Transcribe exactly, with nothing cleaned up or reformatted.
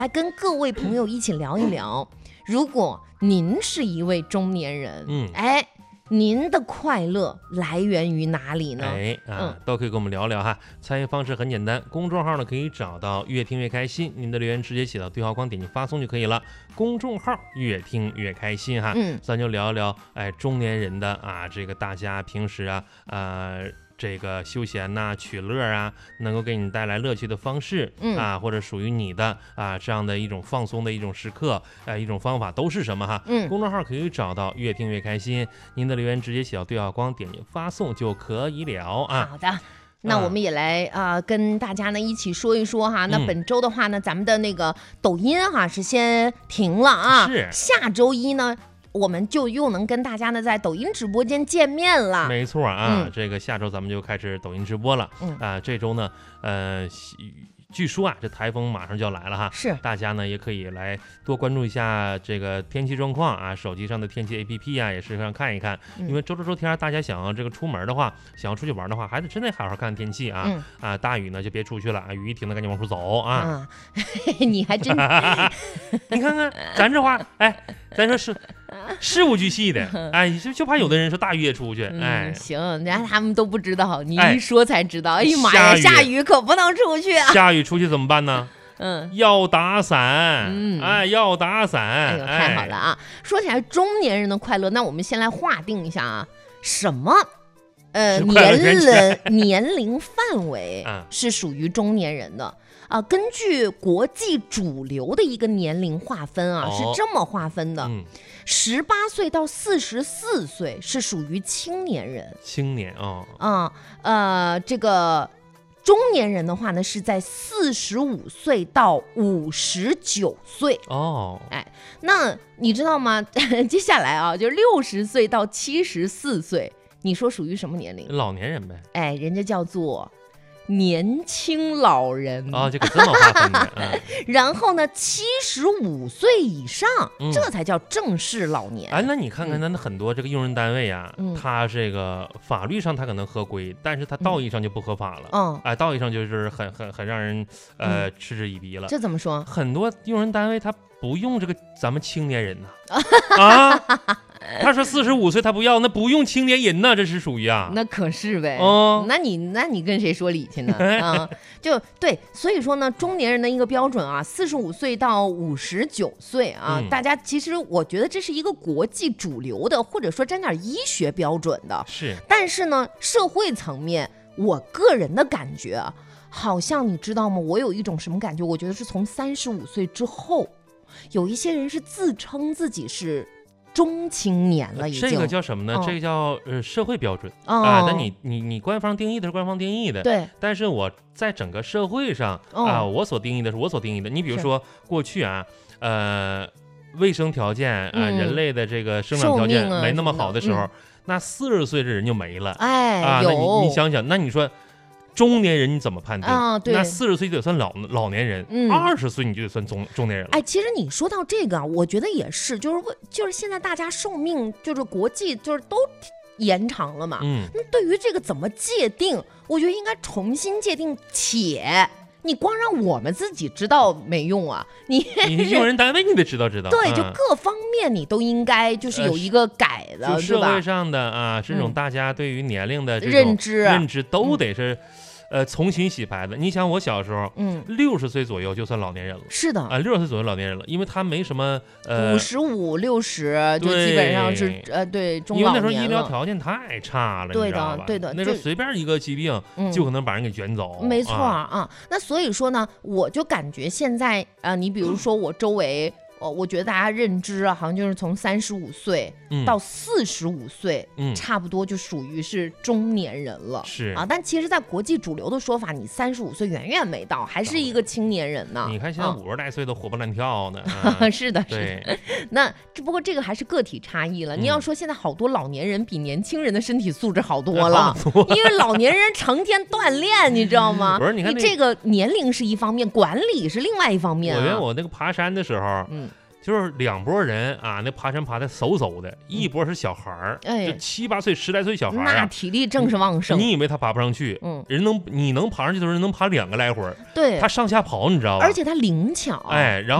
来跟各位朋友一起聊一聊，如果您是一位中年人，嗯，哎。您的快乐来源于哪里呢？ 哎啊、嗯，都可以跟我们聊聊哈。参与方式很简单，公众号呢可以找到越听越开心，您的留言直接写到对话框，点击发送就可以了。公众号越听越开心哈，嗯，咱就聊聊哎中年人的啊，这个大家平时啊呃。这个休闲呐、啊、取乐啊，能够给你带来乐趣的方式、嗯、啊，或者属于你的啊这样的一种放松的一种时刻，呃，一种方法都是什么哈？嗯，公众号可以找到越听越开心，您的留言直接写到对话框，点击发送就可以了啊。 好的。那我们也来啊、呃，跟大家呢一起说一说哈。那本周的话呢，嗯、咱们的那个抖音哈是先停了啊， 是下周一呢。我们就又能跟大家呢在抖音直播间见面了。 没错啊、嗯，这个下周咱们就开始抖音直播了。嗯啊，这周呢，呃，据说啊，这台风马上就要来了哈。 是， 大家呢也可以来多关注一下这个天气状况啊，手机上的天气 A P P 啊，也时常看一看。嗯、因为周六周天大家想要这个出门的话，想要出去玩的话，还得真得好好看天气啊。嗯、啊，大雨呢就别出去了啊，雨一停了赶紧往出走啊。 啊你还真， 你看看咱这话，哎，咱说是。事无巨细的，哎，就就怕有的人说大雨也出去，哎， 嗯、行，人家他们都不知道，你一说才知道。哎呀妈呀，下雨可不能出去啊！ 下雨出去怎么办呢？嗯，要打伞，嗯，哎，要打伞。 哎呦，太好了啊！哎、说起来中年人的快乐，那我们先来划定一下啊，什么呃年龄年龄范围是属于中年人的。啊，根据国际主流的一个年龄划分啊，哦、是这么划分的：十八岁到四十四岁是属于青年人， 青年哦， 啊、嗯，呃，这个中年人的话呢，是在四十五岁到五十九岁哦。 哎，那你知道吗？接下来啊，就六十岁到七十四岁，你说属于什么年龄？ 老年人呗。 哎，人家叫做。年轻老人啊、哦，就给这么划分的。嗯、 然后呢，七十五岁以上、嗯，这才叫正式老年。 哎，那你看看，那、嗯、很多这个用人单位啊，嗯、他这个法律上他可能合规，但是他道义上就不合法了。嗯，哎，道义上就是很很很让人呃、嗯、嗤之以鼻了。 这怎么说？ 很多用人单位他不用这个咱们青年人呐啊。他说四十五岁他不要，那不用青年人呐，这是属于啊， 那可是呗。哦，那你那你跟谁说理去呢？啊，就对，所以说呢，中年人的一个标准啊，四十五岁到五十九岁啊、嗯，大家其实我觉得这是一个国际主流的，或者说沾点医学标准的。 是， 但是呢，社会层面，我个人的感觉啊，好像你知道吗？我有一种什么感觉？我觉得是从三十五岁之后，有一些人是自称自己是。中青年了已经， 这个叫什么呢？哦、这个叫呃社会标准、哦、啊。但你你你官方定义的是官方定义的， 对。 但是我在整个社会上、哦、啊，我所定义的是我所定义的。你比如说过去啊，呃，卫生条件啊、嗯，人类的这个生长条件没那么好的时候，嗯、那四十岁的人就没了。 哎， 啊，那你你想想，那你说。中年人你怎么判定啊？对， 那四十岁就得算老老年人，二十岁你就得算中中年人了。 哎，其实你说到这个，我觉得也是，就是就是现在大家寿命就是国际就是都延长了嘛。嗯，那对于这个怎么界定，我觉得应该重新界定。且你光让我们自己知道没用啊，你你用人单位你得知道知道。 对，就各方面你都应该就是有一个改的， 呃、就社会上的啊，这种大家对于年龄的这种认知认知都得是。嗯呃，重新洗牌的。你想，我小时候，嗯，六十岁左右就算老年人了。 是的， 啊，六十岁左右老年人了，因为他没什么呃， 五十五、六十就基本上是呃，对中老年了。因为那时候医疗条件太差了， 对的， 对的。 那时候随便一个疾病就可能把人给卷走。 嗯、没错啊、啊，那所以说呢，我就感觉现在啊、呃，你比如说我周围。哦，我觉得大家认知啊，好像就是从三十五岁到四十五岁，嗯，差不多就属于是中年人了， 是啊。但其实，在国际主流的说法，你三十五岁远远没到，还是一个青年人呢。 你看现在五十来岁都活蹦乱跳呢。 嗯、是的，是的。那只不过这个还是个体差异了。嗯、你要说现在好多老年人比年轻人的身体素质好多了，多因为老年人成天锻炼，你知道吗？ 不是，你看、那個、 你这个年龄是一方面，管理是另外一方面、啊。 我觉得我那个爬山的时候，嗯。 就是两拨人啊，那爬山爬的嗖嗖的，一波是小孩儿， 哎， 就七八岁、十来岁小孩儿、啊， 那体力正是旺盛。 你以为他爬不上去？嗯，人能你能爬上去的时候，人能爬两个来回， 对， 他上下跑，你知道吧？ 而且他灵巧， 哎，然后。